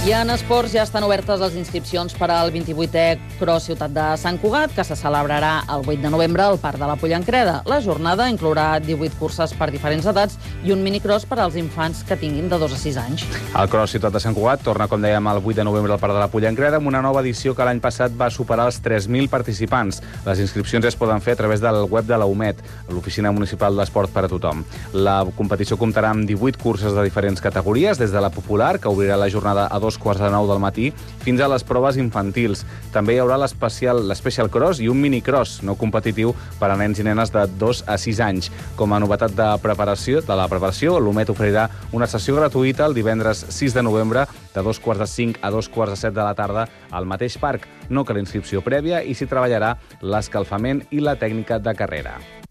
I en esports ja estan obertes les inscripcions per al 28è Cross Ciutat de Sant Cugat, que se celebrarà el 8 de novembre al Parc de la Pollancreda. La jornada inclourà 18 curses per diferents edats i un minicross per als infants que tinguin de 2 a 6 anys. El Cross Ciutat de Sant Cugat torna, com dèiem, el 8 de novembre al Parc de la Pollancreda amb una nova edició que l'any passat va superar els 3.000 participants. Les inscripcions es poden fer a través del web de la UMET, l'Oficina Municipal d'Esport per a Tothom. La competició comptarà amb 18 curses de diferents categories, des de la popular, que obrirà la jornada a 2:45 del matí, fins a les proves infantils. També hi haurà l'Special Cross i un minicross no competitiu per a nens i nenes de 2 a 6 anys. Com a novetat de la preparació, l'UMET oferirà una sessió gratuïta el divendres 6 de novembre de 2:45 a 2:15 de la tarda al mateix parc. No cal inscripció prèvia i s'hi treballarà l'escalfament i la tècnica de carrera.